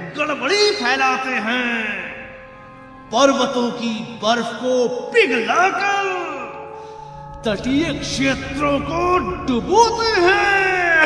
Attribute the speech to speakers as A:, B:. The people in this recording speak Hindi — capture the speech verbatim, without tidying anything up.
A: गड़बड़ी फैलाते हैं, पर्वतों की बर्फ को पिघलाकर तटीय क्षेत्रों को डुबोते हैं।